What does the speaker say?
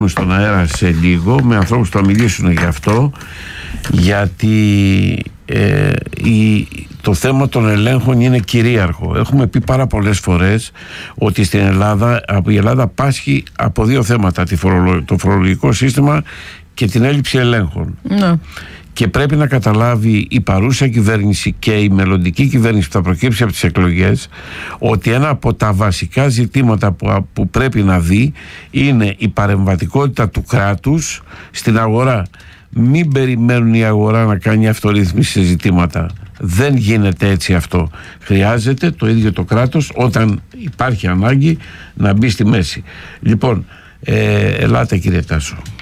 στον αέρα σε λίγο με ανθρώπους που θα μιλήσουν γι' αυτό, γιατί το θέμα των ελέγχων είναι κυρίαρχο. Έχουμε πει πάρα πολλές φορές ότι στην Ελλάδα, η Ελλάδα πάσχει από δύο θέματα: το φορολογικό σύστημα και την έλλειψη ελέγχων. Ναι. Και πρέπει να καταλάβει η παρούσα κυβέρνηση και η μελλοντική κυβέρνηση που θα προκύψει από τις εκλογές ότι ένα από τα βασικά ζητήματα που πρέπει να δει είναι η παρεμβατικότητα του κράτους στην αγορά. Μην περιμένουν η αγορά να κάνει αυτορύθμιση σε ζητήματα. Δεν γίνεται έτσι αυτό. Χρειάζεται το ίδιο το κράτος, όταν υπάρχει ανάγκη, να μπει στη μέση. Λοιπόν, ελάτε κύριε Τάσο.